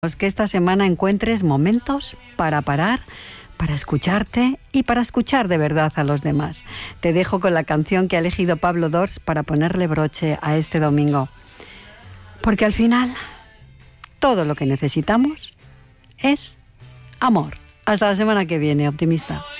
Que esta semana encuentres momentos para parar, para escucharte y para escuchar de verdad a los demás. Te dejo con la canción que ha elegido Pablo Dors para ponerle broche a este domingo. Porque al final, todo lo que necesitamos es amor. Hasta la semana que viene, optimista.